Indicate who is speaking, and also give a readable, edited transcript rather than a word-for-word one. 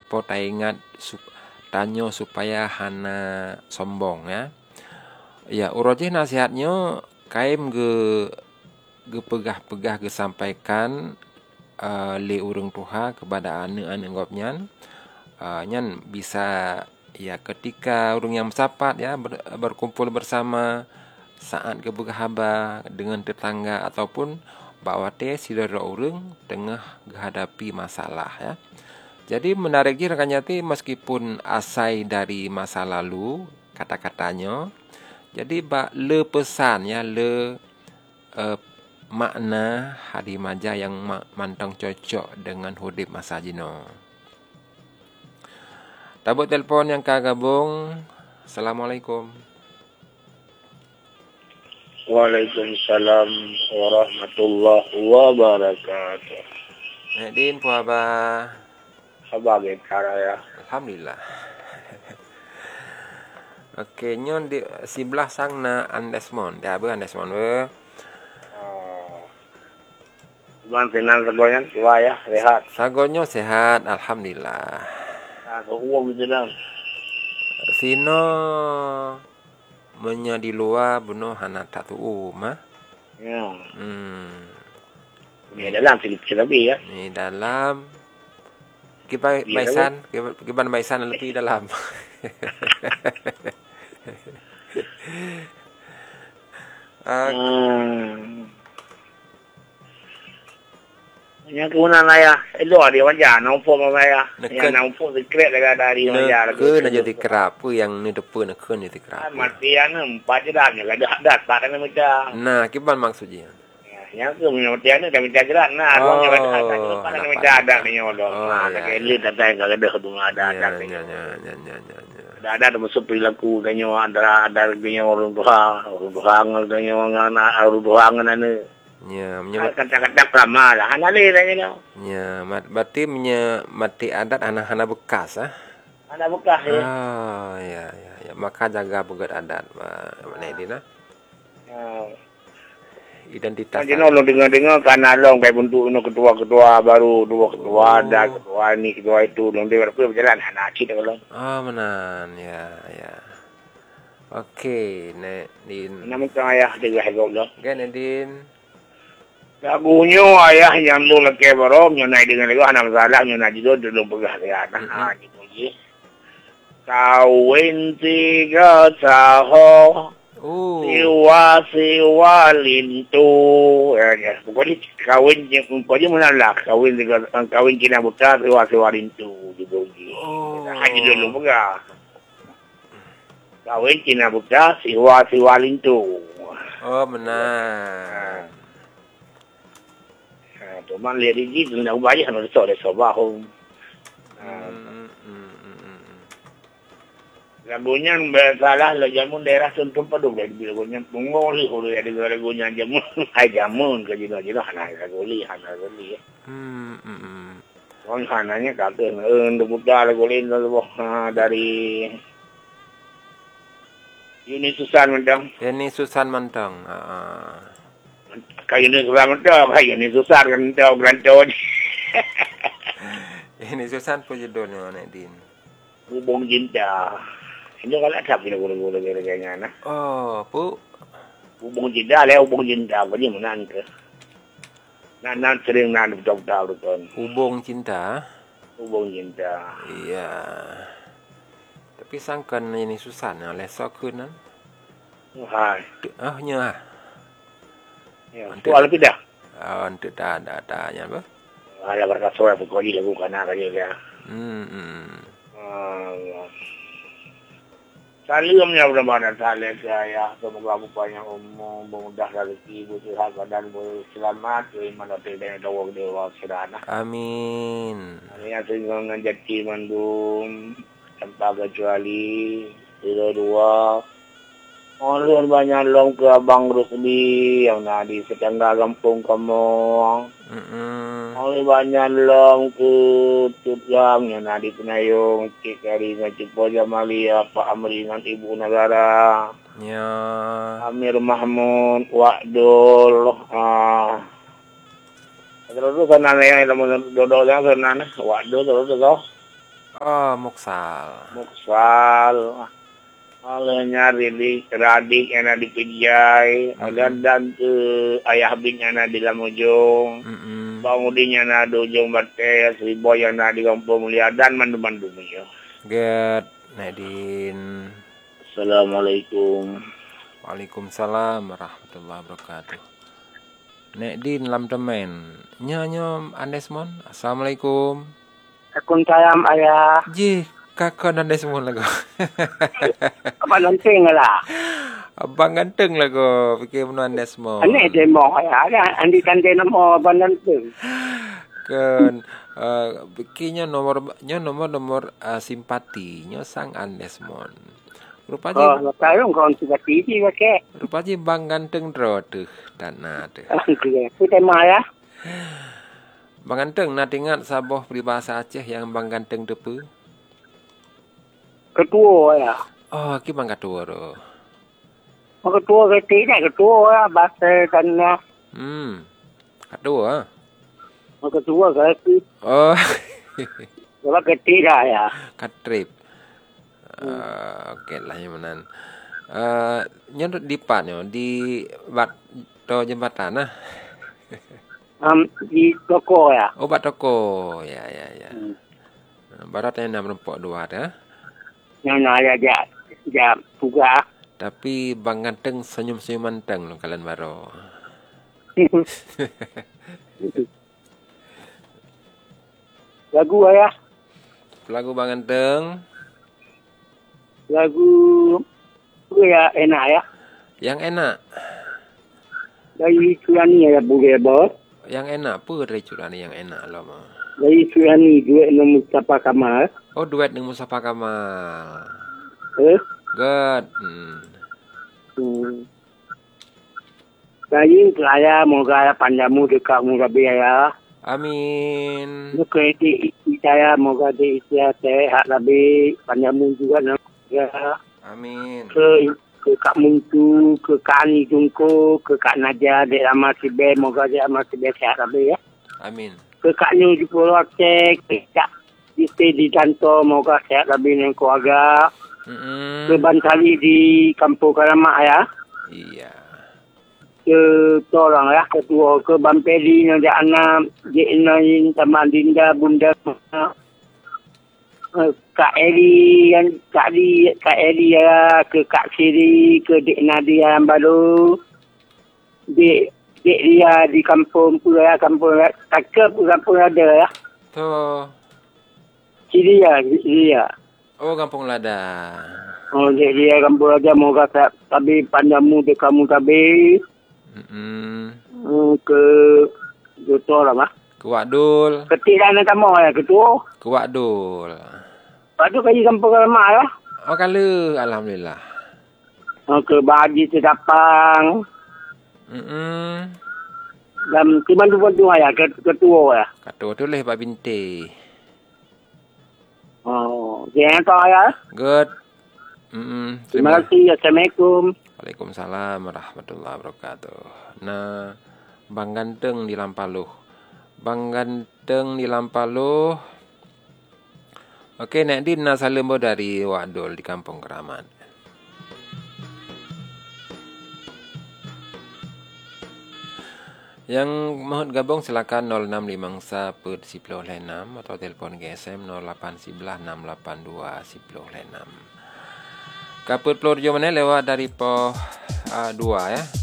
Speaker 1: po ta ingat tanyo supaya hana sombong ya. Ya, uroje nasihatnya kaim ge pegah-pegah ge sampaikan le urang tuha kepada ane-ane ngopnyan. Nyan bisa ya ketika urang yang sapat ya berkumpul bersama saat ke berhaba dengan tetangga ataupun bawa teh saudara urang tengah menghadapi masalah ya. Jadi menarik rekan nyati meskipun asai dari masa lalu kata-katanya. Jadi le pesan ya makna hadi maja yang mantang cocok dengan hudip masa jino. Tabuk telefon yang kagabung. Assalamualaikum.
Speaker 2: Waalaikumsalam warahmatullahi wabarakatuh.
Speaker 1: Din po aba.
Speaker 2: Sebagai cara ya.
Speaker 1: Alhamdulillah. Okey, nyon di sebelah sang na Andesmon. Dia apa Andesmon be?
Speaker 2: Cuman sinan segoyan siwa ya, sehat.
Speaker 1: Sagonyo sehat, alhamdulillah.
Speaker 2: Uang gitu dah.
Speaker 1: Sino menya di luar bunuh hana tak tu mah.
Speaker 2: Ya. Ini
Speaker 1: Ni
Speaker 2: dalam sedikit lebih ya.
Speaker 1: Ni dalam baisan, kiban baisan lebih dalam.
Speaker 2: Yang kemudian ya, itu ada wajah, nampu apa ya? Yang nampu secret dari wajah.
Speaker 1: Ke na jadi kerap yang ni depan ke ni kerap.
Speaker 2: Matian empat jelas ya, ada tak ada macam.
Speaker 1: Nah, kiban maksudnya.
Speaker 2: Yang ke matian ni kami jelas. Nah, orangnya ada macam ada ni orang. Nah, kali datang kalau ada tu ada. Ada masuk perilaku kanyo ada kanyo orang tua kanyo orang tua ngana.
Speaker 1: Ya, menyebut
Speaker 2: kata-kata prama lah. Hanale lah ni.
Speaker 1: Ya, berarti mati adat anak-anak bekas ah.
Speaker 2: Anak bekas ya.
Speaker 1: Oh, ya. Maka jaga begat adat mana ini nah. Identitas.
Speaker 2: Jadi lo dengar karena lo kayak bentuk ketua-ketua baru, dua ketua ada, ketua ini, ketua itu, lo dengar berjalan anak kita kalau.
Speaker 1: Oh, menan. Ya. Okey, Din.
Speaker 2: Nama ayah dia lo.
Speaker 1: Kan Din.
Speaker 2: Lagunya ayah yang lu laki barom nyonai dengan lagu anak masalah nyonai itu dulu pegah ya nah gitu je. Kawin 3 tahun. Siwa lintu. Ya, pokoknya pokoknya mana lah kawin Cina buta siwa lintu gitu je. Haji dulu pegah. Kawin Cina buta siwa lintu.
Speaker 1: Oh, benar.
Speaker 2: Tuman lihat ini sudah banyak harus ada sobahong. Lagunya salah lah jamun daerah sentuh padu dari lagunya mengoli kalau ada lagunya jamun jamun ke jido hana laguli ya. Orang hananya kata buta laguli dari Yuni Susan Mantang. Kayu ni susah kan tahu berantakan.
Speaker 1: Ini susah pun judulnya Din.
Speaker 2: Hubung cinta. Ini kalau tak bila gula kayaknya nah.
Speaker 1: Oh, pu.
Speaker 2: Hubung cinta apa dia menang ke? Nan sering tahu kan.
Speaker 1: Hubung cinta.
Speaker 2: Iya.
Speaker 1: Tapi sangkan ini susah nah lesok kan.
Speaker 2: Hai.
Speaker 1: Nya.
Speaker 2: Ya, soal tidak.
Speaker 1: Untuk ada nya apa?
Speaker 2: Ada berkasih pokoknya lagu kana kaya ya. Salamnya berbadan saleh saya. Semoga bapaknya memudah rezeki, sehat badan, selamat, iman dan doa dewa sirana.
Speaker 1: Amin.
Speaker 2: Ya sehingga ngajati mandum tanpa kecuali dua Orang banyak long ke Abang Rusdi yang di tetangga kampung kamu. Orang banyak long ke Tutang yang di Penayung, Cik Kari dengan Cik Poja Malia, Pak Amri dengan Ibu Negara.
Speaker 1: Ya.
Speaker 2: Amir Mahmud, Wakdul. Terus sana yang dodol yang sana, Wakdul terus.
Speaker 1: Oh, Muksal.
Speaker 2: Muksal. Kalau nyari di keradik yang ada di Pijai, dan ke ayah bin yang ada di Lamujung, Bangudinya yang ada di Ujung Bates, Riboy yang ada di Kampung Mulia, dan mandu-mandu.
Speaker 1: Good, Nadine.
Speaker 2: Assalamualaikum.
Speaker 1: Waalaikumsalam warahmatullahi wabarakatuh. Nek din lam temen. Nyom Andesmon. Assalamualaikum.
Speaker 3: Waalaikumsalam ayah.
Speaker 1: Ji, kakak Andesmon lagu.
Speaker 3: Abang ganteng lah.
Speaker 1: Abang ganteng lagu. Fikir menu Andesmon.
Speaker 3: Aneh demo ayah. Andi kandai nama abang ganteng.
Speaker 1: Kan fikirnya nomor simpati nya sang Andesmon. Rupanya
Speaker 3: Sekarang kau sudah TV pakai.
Speaker 1: Rupanya bang ganteng dro tuh dana tuh.
Speaker 3: Itu tema ya.
Speaker 1: Bang ganteng nak ingat saboh peribahasa Aceh yang bang ganteng depu.
Speaker 3: Ketua ya.
Speaker 1: Oh, ki bang ketua ro.
Speaker 3: Ketua ketika ketua ya bahasa tanah.
Speaker 1: Ketua.
Speaker 3: Ketua ketika.
Speaker 1: Oh.
Speaker 3: Sebab ketika ya.
Speaker 1: Katrip. Okey lah yang menan. Nyodot di panyo di to jembatan nah.
Speaker 3: Di toko ya.
Speaker 1: Oh, bak toko. Ya. Barat yang nak rempok dua dah.
Speaker 3: Yang nak aja juga.
Speaker 1: Tapi bang ganteng senyum-senyum manteng lo kalian baru.
Speaker 3: Lagu ayah.
Speaker 1: Lagu bang ganteng.
Speaker 3: Lagu ya enak ya.
Speaker 1: Yang enak.
Speaker 3: Dari Surani ya boleh bos.
Speaker 1: Yang enak apa dari Surani yang enak lo mah.
Speaker 3: Dari Surani duet dengan Mustafa Kamal.
Speaker 1: Oh, duet dengan Mustafa Kamal. Good.
Speaker 3: Saya moga panjamu dekat Murabi ya.
Speaker 1: Amin.
Speaker 3: Muka istri saya moga dia istri sehat lebih panjamu juga ya.
Speaker 1: Amin.
Speaker 3: Ke Kak Muntu, ke Kak Ani Jungko, ke Kak Naja, Dek Rama Sibe, moga Dek Rama Sibe sehat lebih ya.
Speaker 1: Amin.
Speaker 3: Ke Kak Nyu di Pulau Aceh, ke Kak Istri di Janto, moga sehat lebih dengan keluarga. Ke Bantali di Kampung Karamak ya.
Speaker 1: Iya.
Speaker 3: Ke tolong ya, ketua ke Bampeli yang ada anak, Dek Nain, Taman Dinda, Bunda, Kak Eli yang Kak Eli ya, ke Kak Siri, ke Dek Nadia yang baru, Dek Ria di kampung pula, kampung Takep kampung ada ya.
Speaker 1: Tu.
Speaker 3: Siri ya.
Speaker 1: Oh, Kampung Lada.
Speaker 3: Oh, Dek Ria kampung ada, moga tapi panjamu de kamu tapi. Ke Jotor lah mah.
Speaker 1: Ke Wadul.
Speaker 3: Ketidak nak kamu ya ketua.
Speaker 1: Ke Wadul.
Speaker 3: Padu kaji kampung Karamak ya.
Speaker 1: Oh, kala. Alhamdulillah.
Speaker 3: Ke Bahaji Sedapang. Dan dibantu-bantu ya, ketua ya.
Speaker 1: Ketua tu leh Pak Binti.
Speaker 3: Oh, jangan tahu ya.
Speaker 1: Good.
Speaker 3: Terima kasih. Assalamualaikum.
Speaker 1: Waalaikumsalam warahmatullahi wabarakatuh. Nah, Bang Ganteng di Lampaluh. Bang Ganteng di Lampaluh. Okey, Nek Din Salembo dari Wadul di Kampung Keramat. Yang mahu gabung silakan 0656 atau telefon GSM 0811 682 10 6. Kaput pelur jo mana lewat dari po 2 ya.